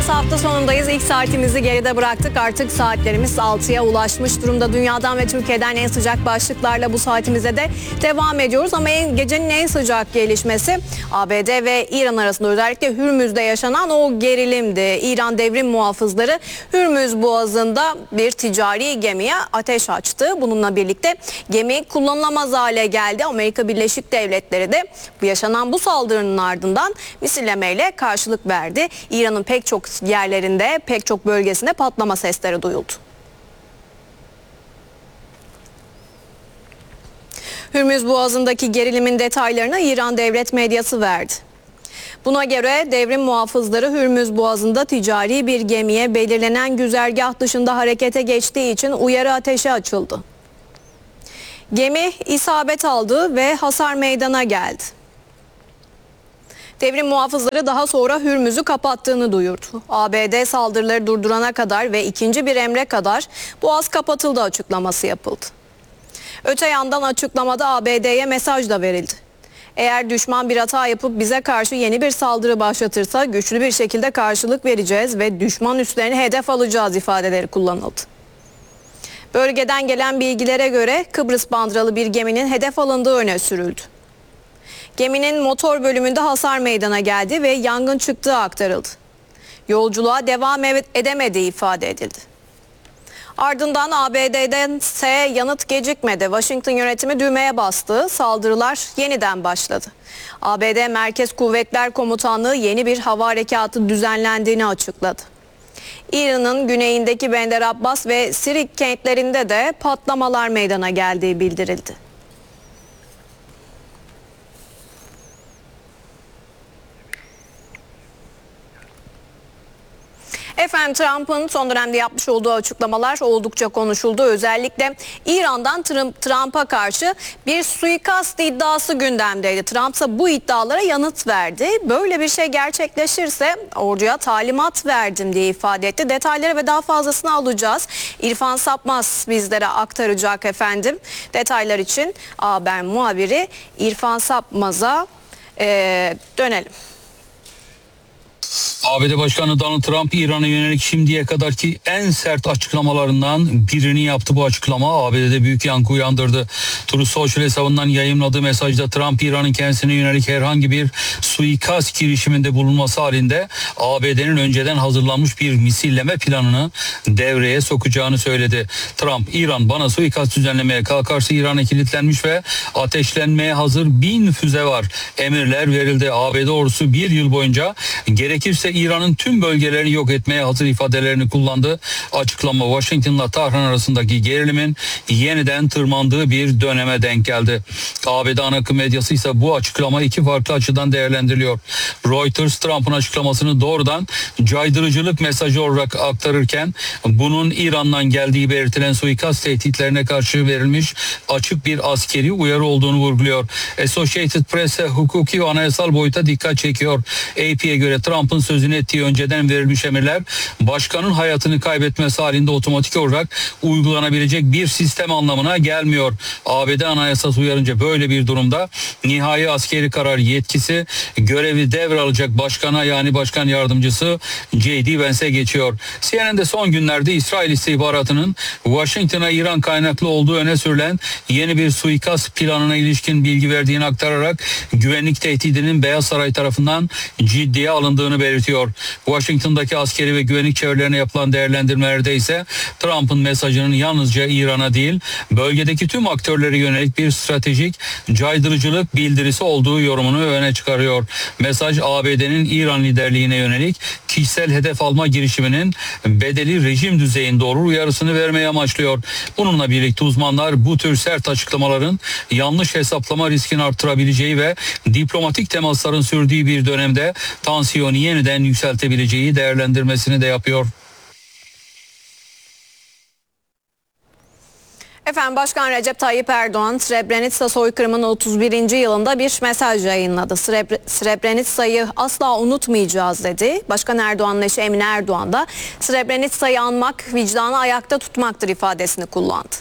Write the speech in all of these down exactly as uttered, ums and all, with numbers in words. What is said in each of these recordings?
Dünyası hafta sonundayız. İlk saatimizi geride bıraktık. Artık saatlerimiz altıya ulaşmış durumda. Dünyadan ve Türkiye'den en sıcak başlıklarla bu saatimize de devam ediyoruz. Ama en, gecenin en sıcak gelişmesi A B D ve İran arasında, özellikle Hürmüz'de yaşanan o gerilimdi. İran devrim muhafızları Hürmüz Boğazı'nda bir ticari gemiye ateş açtı. Bununla birlikte gemi kullanılamaz hale geldi. Amerika Birleşik Devletleri de bu yaşanan bu saldırının ardından misillemeyle karşılık verdi. İran'ın pek çok yerlerinde, pek çok bölgesinde patlama sesleri duyuldu. Hürmüz Boğazı'ndaki gerilimin detaylarını İran devlet medyası verdi. Buna göre devrim muhafızları Hürmüz Boğazı'nda ticari bir gemiye belirlenen güzergah dışında harekete geçtiği için uyarı ateşi açıldı. Gemi isabet aldı ve hasar meydana geldi. Devrim muhafızları daha sonra Hürmüz'ü kapattığını duyurdu. A B D saldırıları durdurana kadar ve ikinci bir emre kadar boğaz kapatıldı açıklaması yapıldı. Öte yandan açıklamada A B D'ye mesaj da verildi. Eğer düşman bir hata yapıp bize karşı yeni bir saldırı başlatırsa güçlü bir şekilde karşılık vereceğiz ve düşman üslerini hedef alacağız ifadeleri kullanıldı. Bölgeden gelen bilgilere göre Kıbrıs bandıralı bir geminin hedef alındığı öne sürüldü. Geminin motor bölümünde hasar meydana geldi ve yangın çıktığı aktarıldı. Yolculuğa devam edemediği ifade edildi. Ardından A B D'den ise yanıt gecikmedi. Washington yönetimi düğmeye bastı. Saldırılar yeniden başladı. A B D Merkez Kuvvetler Komutanlığı yeni bir hava harekatı düzenlendiğini açıkladı. İran'ın güneyindeki Bender Abbas ve Sirik kentlerinde de patlamalar meydana geldiği bildirildi. Efendim, Trump'ın son dönemde yapmış olduğu açıklamalar oldukça konuşuldu. Özellikle İran'dan Trump'a karşı bir suikast iddiası gündemdeydi. Trump ise bu iddialara yanıt verdi. Böyle bir şey gerçekleşirse orduya talimat verdim diye ifade etti. Detayları ve daha fazlasını alacağız. İrfan Sapmaz bizlere aktaracak efendim. Detaylar için Haber muhabiri İrfan Sapmaz'a ee, dönelim. A B D Başkanı Donald Trump İran'a yönelik şimdiye kadarki en sert açıklamalarından birini yaptı. Bu açıklama A B D'de büyük yankı uyandırdı. Truth Social hesabından yayımladığı mesajda Trump, İran'ın kendisine yönelik herhangi bir suikast girişiminde bulunması halinde A B D'nin önceden hazırlanmış bir misilleme planını devreye sokacağını söyledi. Trump, İran bana suikast düzenlemeye kalkarsa İran'a kilitlenmiş ve ateşlenmeye hazır bin füze var. Emirler verildi. A B D ordusu bir yıl boyunca gerekirse İran'ın tüm bölgelerini yok etmeye hazır ifadelerini kullandı. Açıklama Washington'la Tahran arasındaki gerilimin yeniden tırmandığı bir döneme denk geldi. A B D ana akım medyası ise bu açıklama iki farklı açıdan değerlendiriliyor. Reuters, Trump'ın açıklamasını doğrudan caydırıcılık mesajı olarak aktarırken bunun İran'dan geldiği belirtilen suikast tehditlerine karşı verilmiş açık bir askeri uyarı olduğunu vurguluyor. Associated Press hukuki ve anayasal boyuta dikkat çekiyor. A P'ye göre Trump'ın sözünü ettiği önceden verilmiş emirler başkanın hayatını kaybetmesi halinde otomatik olarak uygulanabilecek bir sistem anlamına gelmiyor. A B D Anayasası uyarınca böyle bir durumda nihai askeri karar yetkisi görevi devralacak başkana, yani başkan yardımcısı J D Vance'e geçiyor. C N N'de son günlerde İsrail istihbaratının Washington'a İran kaynaklı olduğu öne sürülen yeni bir suikast planına ilişkin bilgi verdiğini aktararak güvenlik tehdidinin Beyaz Saray tarafından ciddiye alındığını belirtiyor. Washington'daki askeri ve güvenlik çevrelerine yapılan değerlendirmelerde ise Trump'ın mesajının yalnızca İran'a değil, bölgedeki tüm aktörlere yönelik bir stratejik caydırıcılık bildirisi olduğu yorumunu öne çıkarıyor. Mesaj, A B D'nin İran liderliğine yönelik kişisel hedef alma girişiminin bedeli rejim düzeyinde olur uyarısını vermeye amaçlıyor. Bununla birlikte uzmanlar bu tür sert açıklamaların yanlış hesaplama riskini arttırabileceği ve diplomatik temasların sürdüğü bir dönemde tansiyonu yeniden yükseltebileceği değerlendirmesini de yapıyor. Efendim, Başkan Recep Tayyip Erdoğan Srebrenica soykırımının otuz birinci yılında bir mesaj yayınladı. Srebre, Srebrenica'yı asla unutmayacağız dedi. Başkan Erdoğan'ın eşi Emine Erdoğan da Srebrenica'yı anmak vicdanı ayakta tutmaktır ifadesini kullandı.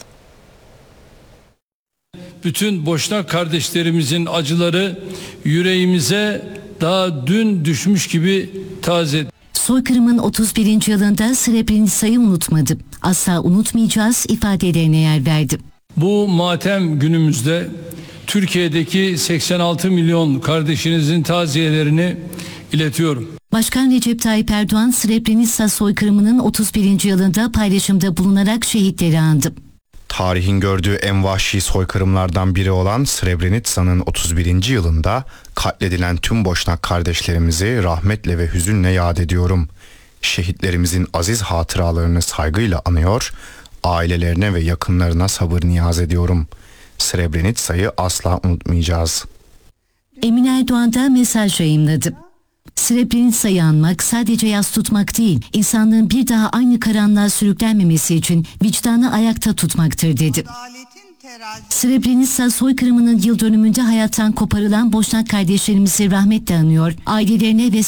Bütün Boşnak kardeşlerimizin acıları yüreğimize daha dün düşmüş gibi taze. Soykırımın otuz birinci yılında Srebrenica'yı unutmadı. Asla unutmayacağız ifadelerine yer verdi. Bu matem günümüzde Türkiye'deki seksen altı milyon kardeşinizin taziyelerini iletiyorum. Başkan Recep Tayyip Erdoğan Srebrenica soykırımının otuz birinci yılında paylaşımda bulunarak şehitleri andı. Tarihin gördüğü en vahşi soykırımlardan biri olan Srebrenica'nın otuz birinci yılında katledilen tüm Boşnak kardeşlerimizi rahmetle ve hüzünle yad ediyorum. Şehitlerimizin aziz hatıralarını saygıyla anıyor, ailelerine ve yakınlarına sabır niyaz ediyorum. Srebrenica'yı asla unutmayacağız. Emin Erdoğan da mesaj yayımladı. Srebrenica'yı anmak sadece yas tutmak değil, insanlığın bir daha aynı karanlığa sürüklenmemesi için vicdanı ayakta tutmaktır dedi. Srebrenica soykırımının yıl dönümünde hayattan koparılan Boşnak kardeşlerimizi rahmetle anıyor, ailelerine ve